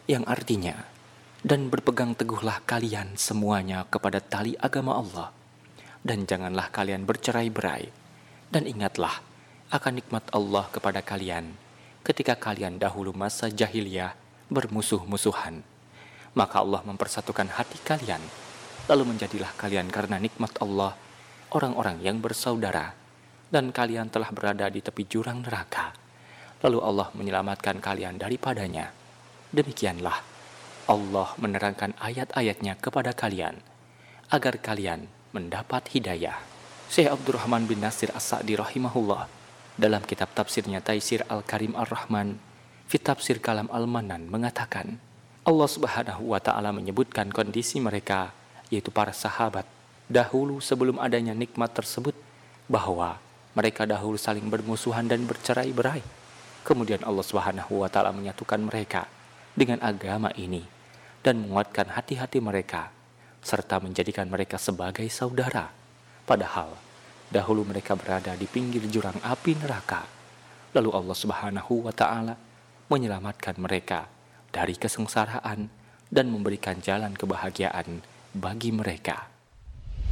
yang artinya, dan berpegang teguhlah kalian semuanya kepada tali agama Allah, dan janganlah kalian bercerai-berai, dan ingatlah akan nikmat Allah kepada kalian ketika kalian dahulu masa jahiliyah bermusuh-musuhan. Maka Allah mempersatukan hati kalian, lalu menjadilah kalian karena nikmat Allah orang-orang yang bersaudara, dan kalian telah berada di tepi jurang neraka. Lalu Allah menyelamatkan kalian daripadanya. Demikianlah Allah menerangkan ayat-ayatnya kepada kalian, agar kalian mendapat hidayah. Syekh Abdurrahman bin Nasir As-Sa'di rahimahullah dalam kitab tafsirnya Taisir Al-Karim Ar-Rahman fi Tafsir Kalam Al-Manan mengatakan, Allah Subhanahu wa Ta'ala menyebutkan kondisi mereka, yaitu para sahabat, dahulu sebelum adanya nikmat tersebut, bahwa mereka dahulu saling bermusuhan dan bercerai-berai. Kemudian Allah Subhanahu wa Ta'ala menyatukan mereka dengan agama ini dan menguatkan hati-hati mereka serta menjadikan mereka sebagai saudara, padahal dahulu mereka berada di pinggir jurang api neraka. Lalu Allah Subhanahu wa Ta'ala menyelamatkan mereka dari kesengsaraan dan memberikan jalan kebahagiaan bagi mereka.